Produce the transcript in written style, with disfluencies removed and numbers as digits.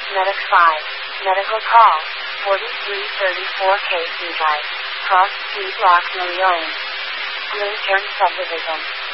Medic 5. Medical call. 4334 KC by Cross Street Rockville Lane. Blue Turn Subdivision.